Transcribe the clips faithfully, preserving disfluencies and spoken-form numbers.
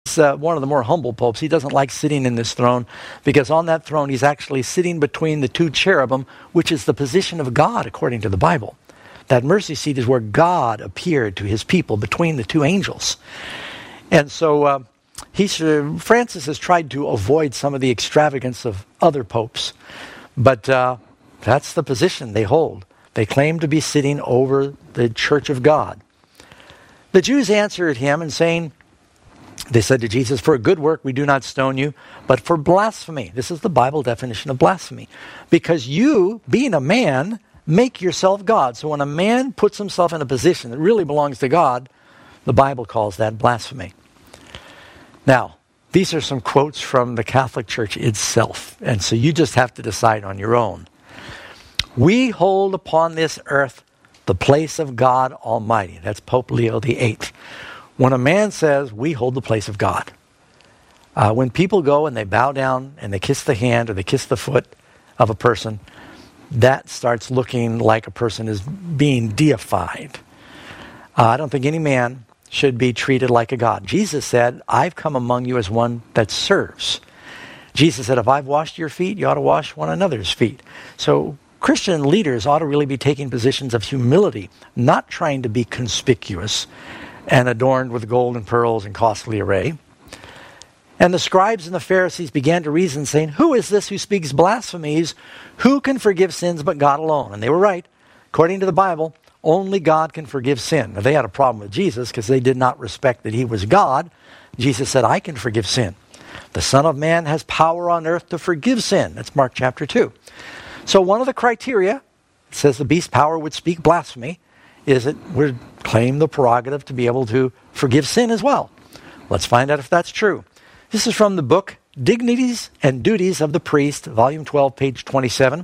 Uh, one of the more humble popes. He doesn't like sitting in this throne because on that throne he's actually sitting between the two cherubim, which is the position of God according to the Bible. That mercy seat is where God appeared to his people between the two angels. And so uh, he, Francis has tried to avoid some of the extravagance of other popes, but uh, that's the position they hold. They claim to be sitting over the church of God. The Jews answered him and saying, they said to Jesus, for a good work we do not stone you, but for blasphemy. This is the Bible definition of blasphemy. Because you, being a man, make yourself God. So when a man puts himself in a position that really belongs to God, the Bible calls that blasphemy. Now, these are some quotes from the Catholic Church itself. And so you just have to decide on your own. We hold upon this earth the place of God Almighty. That's Pope Leo the Eighth. When a man says, we hold the place of God. Uh, when people go and they bow down and they kiss the hand or they kiss the foot of a person, that starts looking like a person is being deified. Uh, I don't think any man should be treated like a god. Jesus said, I've come among you as one that serves. Jesus said, if I've washed your feet, you ought to wash one another's feet. So Christian leaders ought to really be taking positions of humility, not trying to be conspicuous and adorned with gold and pearls and costly array. And the scribes and the Pharisees began to reason, saying, who is this who speaks blasphemies? Who can forgive sins but God alone? And they were right. According to the Bible, only God can forgive sin. Now, they had a problem with Jesus because they did not respect that he was God. Jesus said, I can forgive sin. The Son of Man has power on earth to forgive sin. That's Mark chapter two. So one of the criteria, it says the beast power would speak blasphemy, is it would claim the prerogative to be able to forgive sin as well. Let's find out if that's true. This is from the book Dignities and Duties of the Priest, volume twelve, page twenty-seven.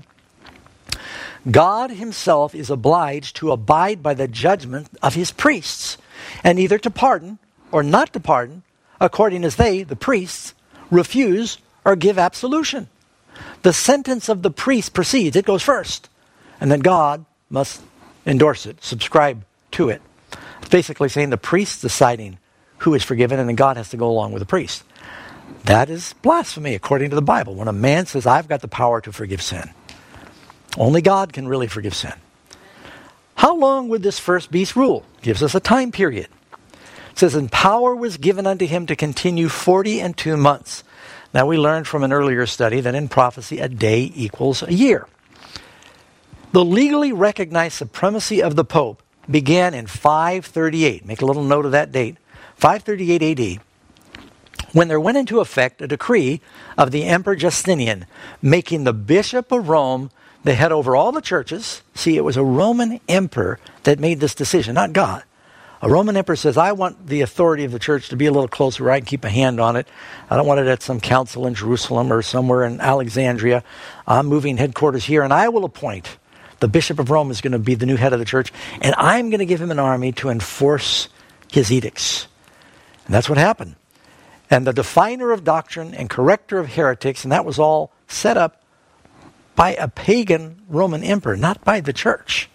God himself is obliged to abide by the judgment of his priests, and either to pardon or not to pardon, according as they, the priests, refuse or give absolution. The sentence of the priest precedes, it goes first, and then God must endorse it, subscribe to it. It's basically saying the priest's deciding who is forgiven, and then God has to go along with the priest. That is blasphemy according to the Bible. When a man says, I've got the power to forgive sin. Only God can really forgive sin. How long would this first beast rule? Gives us a time period. It says, and power was given unto him to continue forty and two months. Now we learned from an earlier study that in prophecy a day equals a year. The legally recognized supremacy of the Pope began in five thirty-eight. Make a little note of that date. five thirty-eight A D. When there went into effect a decree of the Emperor Justinian, making the Bishop of Rome the head over all the churches. See, it was a Roman emperor that made this decision, not God. A Roman emperor says, I want the authority of the church to be a little closer where I can keep a hand on it. I don't want it at some council in Jerusalem or somewhere in Alexandria. I'm moving headquarters here, and I will appoint the Bishop of Rome is going to be the new head of the church, and I'm going to give him an army to enforce his edicts. And that's what happened. And the definer of doctrine and corrector of heretics, and that was all set up by a pagan Roman emperor, not by the church.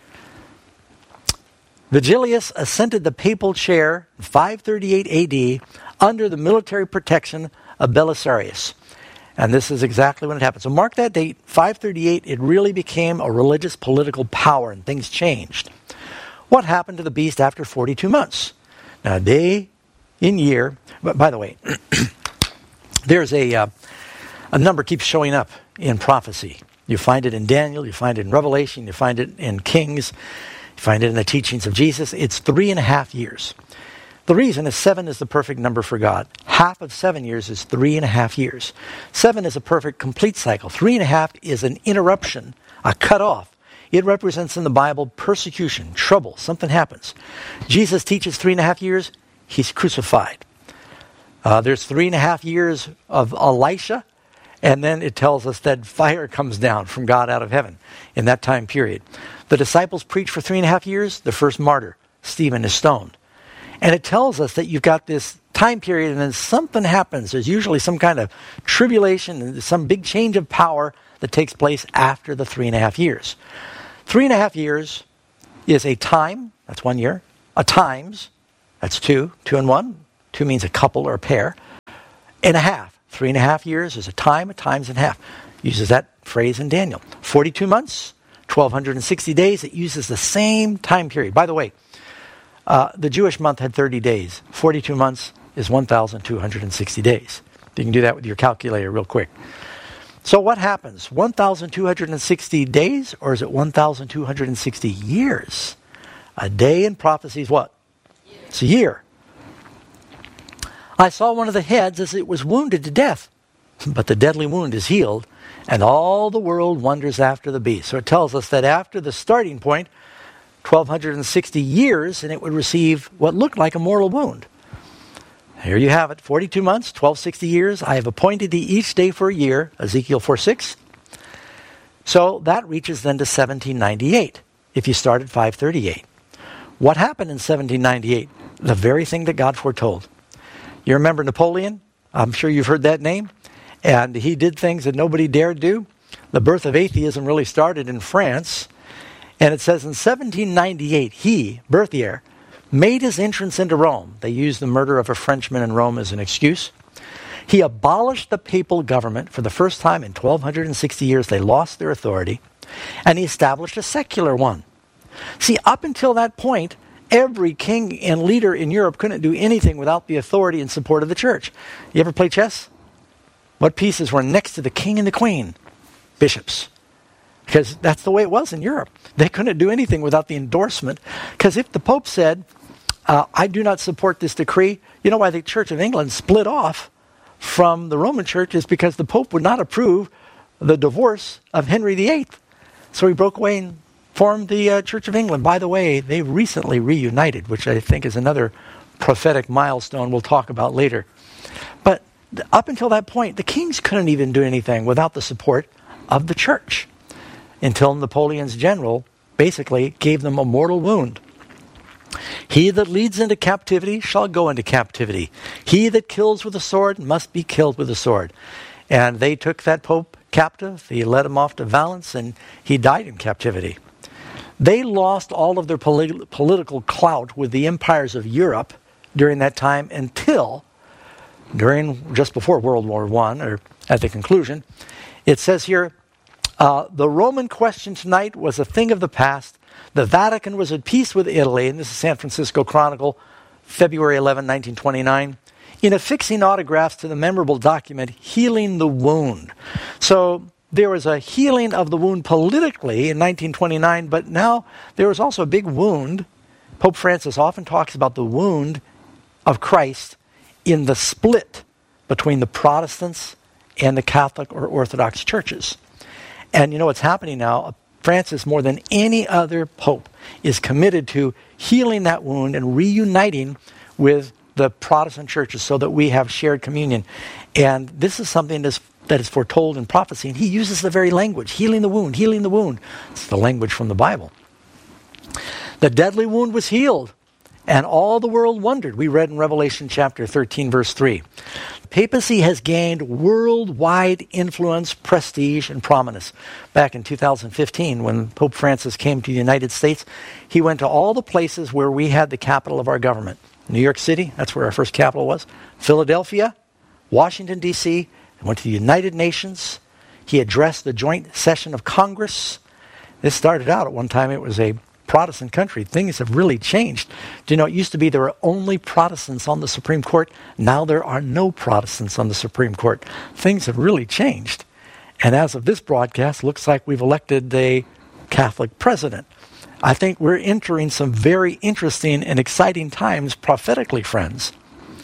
Vigilius ascended the papal chair in five thirty-eight A D under the military protection of Belisarius. And this is exactly when it happened. So mark that date, five thirty-eight, it really became a religious political power and things changed. What happened to the beast after forty-two months? Now, day in year, but by the way, there's a, uh, a number keeps showing up in prophecy. You find it in Daniel, you find it in Revelation, you find it in Kings, you find it in the teachings of Jesus. It's three and a half years. The reason is seven is the perfect number for God. Half of seven years is three and a half years. Seven is a perfect complete cycle. Three and a half is an interruption, a cutoff. It represents in the Bible persecution, trouble, something happens. Jesus teaches three and a half years, he's crucified. Uh, there's three and a half years of Elisha, and then it tells us that fire comes down from God out of heaven in that time period. The disciples preach for three and a half years. The first martyr, Stephen, is stoned. And it tells us that you've got this time period and then something happens. There's usually some kind of tribulation, some big change of power that takes place after the three and a half years. Three and a half years is a time, that's one year. A times, that's two, two and one. Two means a couple or a pair. and a half. Three and a half years is a time, a times and a half. Uses that phrase in Daniel. forty-two months, twelve sixty days. It uses the same time period. By the way, uh, the Jewish month had thirty days. forty-two months is one thousand two hundred sixty days. You can do that with your calculator real quick. So what happens? one thousand two hundred sixty days, or is it one thousand two hundred sixty years? A day in prophecy is what? It's a year. I saw one of the heads as it was wounded to death, but the deadly wound is healed, and all the world wonders after the beast. So it tells us that after the starting point, twelve sixty years, and it would receive what looked like a mortal wound. Here you have it, forty-two months, twelve sixty years. I have appointed thee each day for a year, Ezekiel four six. So that reaches then to seventeen ninety-eight, if you start at five thirty-eight. What happened in seventeen ninety-eight? The very thing that God foretold. You remember Napoleon? I'm sure you've heard that name. And he did things that nobody dared do. The birth of atheism really started in France. And it says in seventeen ninety-eight, he, Berthier, made his entrance into Rome. They used the murder of a Frenchman in Rome as an excuse. He abolished the papal government. For the first time in twelve sixty years, they lost their authority. And he established a secular one. See, up until that point, every king and leader in Europe couldn't do anything without the authority and support of the church. You ever play chess? What pieces were next to the king and the queen? Bishops. Because that's the way it was in Europe. They couldn't do anything without the endorsement. Because if the Pope said, uh, I do not support this decree, you know why the Church of England split off from the Roman Church is because the Pope would not approve the divorce of Henry the Eighth. So he broke away and formed the uh, Church of England. By the way, they recently reunited, which I think is another prophetic milestone we'll talk about later. But th- up until that point, the kings couldn't even do anything without the support of the church, until Napoleon's general basically gave them a mortal wound. He that leads into captivity shall go into captivity. He that kills with a sword must be killed with a sword. And they took that pope captive. They led him off to Valence, and he died in captivity. They lost all of their polit- political clout with the empires of Europe during that time until, during just before World War One, or at the conclusion, it says here, uh, the Roman question tonight was a thing of the past. The Vatican was at peace with Italy, and this is San Francisco Chronicle, February eleventh, nineteen twenty-nine, in affixing autographs to the memorable document, Healing the Wound. So there was a healing of the wound politically in nineteen twenty-nine, but now there was also a big wound. Pope Francis often talks about the wound of Christ in the split between the Protestants and the Catholic or Orthodox churches. And you know what's happening now? Francis, more than any other pope, is committed to healing that wound and reuniting with the Protestant churches so that we have shared communion. And this is something that's that is foretold in prophecy, and he uses the very language, healing the wound, healing the wound. It's the language from the Bible. The deadly wound was healed, and all the world wondered. We read in Revelation chapter thirteen, verse three. Papacy has gained worldwide influence, prestige, and prominence. Back in two thousand fifteen, when Pope Francis came to the United States, he went to all the places where we had the capital of our government. New York City, that's where our first capital was. Philadelphia, Washington, D C, He went to the United Nations. He addressed the joint session of Congress. This started out at one time, it was a Protestant country. Things have really changed. Do you know, it used to be there were only Protestants on the Supreme Court. Now there are no Protestants on the Supreme Court. Things have really changed. And as of this broadcast, looks like we've elected a Catholic president. I think we're entering some very interesting and exciting times prophetically, friends.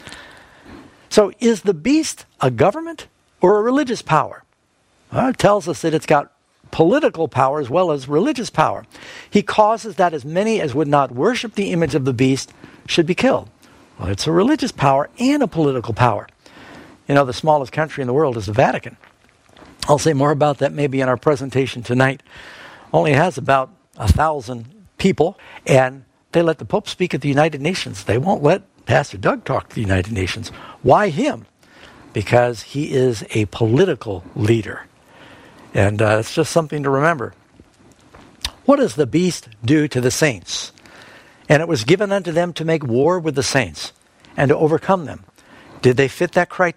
So is the beast a government or a religious power? Well, it tells us that it's got political power as well as religious power. He causes that as many as would not worship the image of the beast should be killed. Well, it's a religious power and a political power. You know, the smallest country in the world is the Vatican. I'll say more about that maybe in our presentation tonight. Only has about a thousand people, and they let the Pope speak at the United Nations. They won't let Pastor Doug talk to the United Nations. Why him? Because he is a political leader. And uh, it's just something to remember. What does the beast do to the saints? And it was given unto them to make war with the saints and to overcome them. Did they fit that criteria?